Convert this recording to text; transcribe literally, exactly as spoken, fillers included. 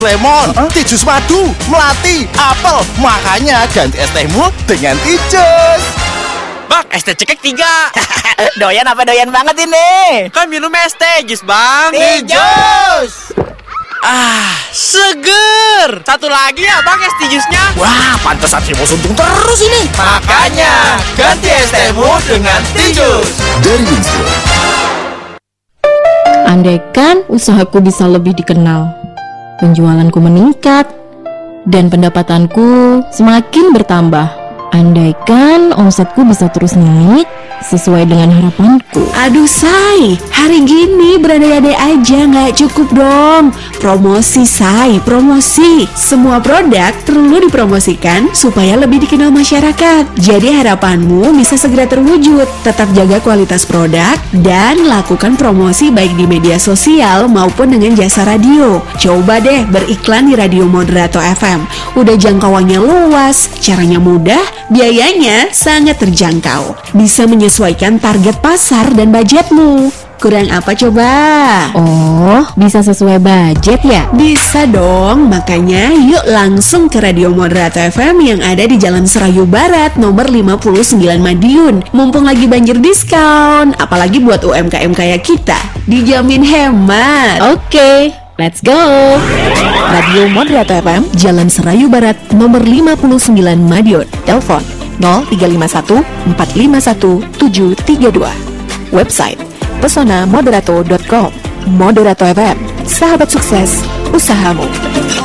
lemon, uh-huh. Tijus madu, melati, apel. Makanya ganti es tehmu dengan Tijus. Bang, es teh cekek tiga. Doyan apa doyan banget ini? Kan minum es teh jus, Bang. Tijus. Ah, seger. Satu lagi ya, Bang, es tijusnya. Wah, pantesan si bos untung terus ini. Makanya ganti es tehmu dengan Tijus. Dari Winston. Andaikan usahaku bisa lebih dikenal, penjualanku meningkat, dan pendapatanku semakin bertambah. Andaikan omsetku bisa terus naik sesuai dengan harapanku. Aduh Say, hari gini berandai-andai aja nggak cukup dong. Promosi Say, promosi. Semua produk perlu dipromosikan supaya lebih dikenal masyarakat. Jadi harapanmu bisa segera terwujud. Tetap jaga kualitas produk dan lakukan promosi baik di media sosial maupun dengan jasa radio. Coba deh beriklan di Radio Moderato F M. Udah jangkauannya luas, caranya mudah, biayanya sangat terjangkau. Bisa menyesuaikan target pasar dan budgetmu. Kurang apa coba? Oh, bisa sesuai budget ya? Bisa dong, makanya yuk langsung ke Radio Moderato F M yang ada di Jalan Serayu Barat nomor lima puluh sembilan Madiun. Mumpung lagi banjir diskon, apalagi buat U M K M kayak kita, dijamin hemat. Oke, let's go. Radio Moderato F M, Jalan Serayu Barat nomor lima puluh sembilan Madiun. Telepon nol tiga lima satu empat lima satu tujuh tiga dua. Website pesona moderato dot com. Moderato F M, sahabat sukses usahamu.